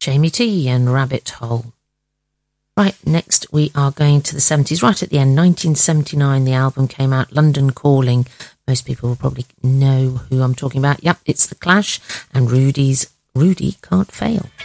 Jamie T and Rabbit Hole. Right, next we are going to the 70s, right at the end. 1979, the album came out, London Calling. Most people will probably know who I'm talking about. Yep, it's The Clash and Rudy Can't Fail.